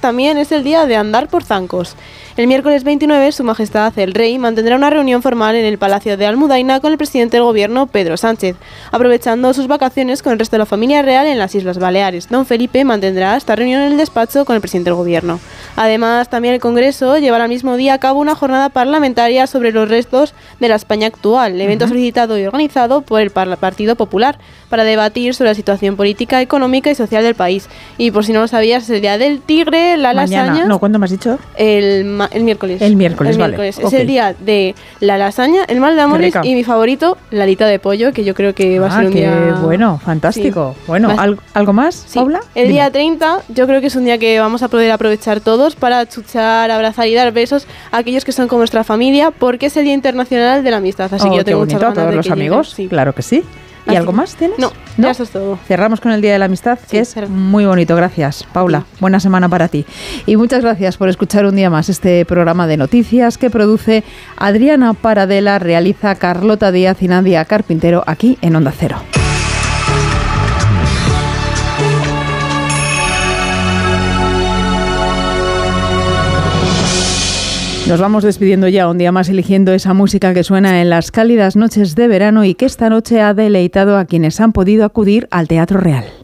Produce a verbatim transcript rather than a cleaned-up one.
también es el día de andar por zancos. El miércoles veintinueve, Su Majestad el Rey mantendrá una reunión formal en el Palacio de Almudaina con el presidente del Gobierno, Pedro Sánchez, aprovechando sus vacaciones con el resto de la familia real en las Islas Baleares. Don Felipe mantendrá esta reunión en el despacho con el presidente del Gobierno. Además, también el Congreso llevará al mismo día a cabo una jornada parlamentaria sobre los restos de la España actual, evento uh-huh. solicitado y organizado por el Partido Popular para debatir sobre la situación política, económica y social del país. Y por si no lo sabías, es el día del tigre, la Mañana. lasaña... No, ¿cuándo me has dicho? El El miércoles. El miércoles, el vale. miércoles. Es Okay. el día de la lasaña, el mal de amores y mi favorito, la alita de pollo, que yo creo que va ah, a ser un qué día... bueno, fantástico. Sí. Bueno, Más... ¿al- ¿algo más, sí. Paula? El Dime. día treinta yo creo que es un día que vamos a poder aprovechar todos para chuchar, abrazar y dar besos a aquellos que son como nuestra familia, porque es el Día Internacional de la Amistad. Así oh, que yo tengo qué bonito, muchas ganas a todos de los que amigos, lleguen. Sí. Claro que sí. ¿Y Así. algo más tienes? No, no, ya eso es todo. Cerramos con el Día de la Amistad, que sí, es cerramos. muy bonito. Gracias, Paula. Sí. Buena semana para ti. Y muchas gracias por escuchar un día más este programa de noticias que produce Adriana Paradela, realiza Carlota Díaz y Nadia Carpintero aquí en Onda Cero. Nos vamos despidiendo ya, un día más eligiendo esa música que suena en las cálidas noches de verano y que esta noche ha deleitado a quienes han podido acudir al Teatro Real.